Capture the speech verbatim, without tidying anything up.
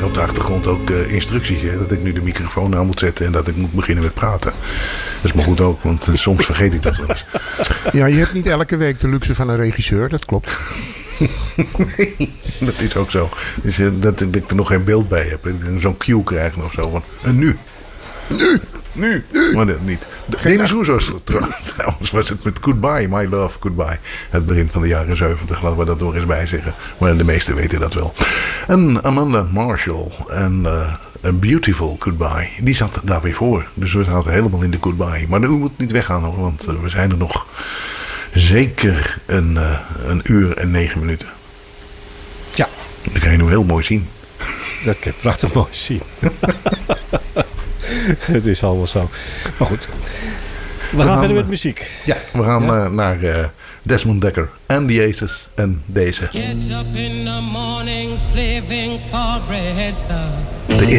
op de achtergrond ook uh, instructies. Hè, dat ik nu de microfoon aan moet zetten en dat ik moet beginnen met praten. Dat is maar goed ook, want uh, soms vergeet ik dat wel eens. Ja, je hebt niet elke week de luxe van een regisseur, dat klopt. Nee, dat is ook zo. Dus, uh, dat, dat ik er nog geen beeld bij heb. Zo'n cue krijgen of zo van, en nu? Nu? Nu? Nu? Maar dat niet. Denis Roussos trouwens was het met Goodbye, My Love, Goodbye. Het begin van de jaren zeventig, laten we dat nog eens bij zeggen. Maar de meesten weten dat wel. En Amanda Marshall en uh, A Beautiful Goodbye, die zat daar weer voor. Dus we zaten helemaal in de Goodbye. Maar u moet niet weggaan hoor, want uh, we zijn er nog zeker een, uh, een uur en negen minuten. Ja. Dat kan je nu heel mooi zien. Dat kan je prachtig mooi zien. Het is allemaal zo. Maar goed. We, we gaan, gaan verder met muziek. Ja, we gaan ja? Uh, naar uh, Desmond Dekker en The Aces en deze. Get up in the morning, slaving for bread, sir.